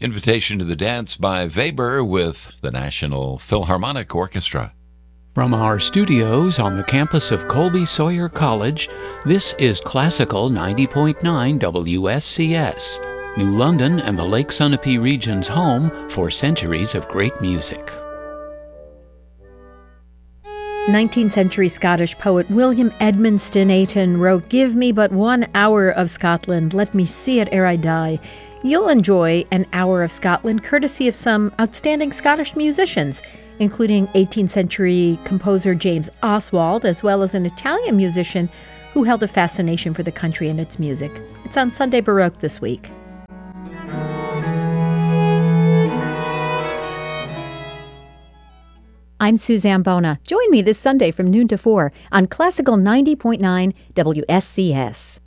Invitation to the Dance by Weber with the National Philharmonic Orchestra. From our studios on the campus of Colby Sawyer College, this is Classical 90.9 WSCS, New London and the Lake Sunapee region's home for centuries of great music. 19th century Scottish poet William Edmondson Ayton wrote, "Give me but 1 hour of Scotland, let me see it ere I die." You'll enjoy an hour of Scotland courtesy of some outstanding Scottish musicians, including 18th century composer James Oswald, as well as an Italian musician who held a fascination for the country and its music. It's on Sunday Baroque this week. I'm Suzanne Bona. Join me this Sunday from noon to 4 on Classical 90.9 WSCS.